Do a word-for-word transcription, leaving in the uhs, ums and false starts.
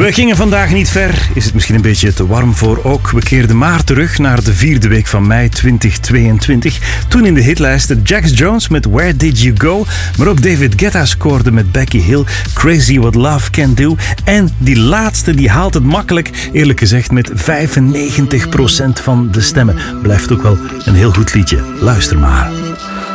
We gingen vandaag niet ver. Is het misschien een beetje te warm voor ook? We keerden maar terug naar de vierde week van mei twintig tweeëntwintig. Toen in de hitlijsten Jax Jones met Where Did You Go? Maar ook David Guetta scoorde met Becky Hill Crazy What Love Can Do. En die laatste die haalt het makkelijk, eerlijk gezegd met vijfennegentig procent van de stemmen. Blijft ook wel een heel goed liedje. Luister maar.